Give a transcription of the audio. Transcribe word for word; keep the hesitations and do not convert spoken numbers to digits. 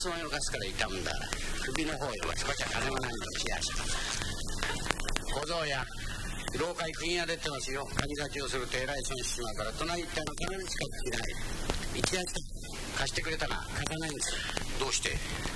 つもよかすから痛むんだから首の方へは少しは金がないの冷やし小僧や廊下に釘が出てますよ。鍵立ちをするとえらい損しちまうから隣行ったら必ずしか聞けない。一夜貸してくれたが貸さないんです。どうして？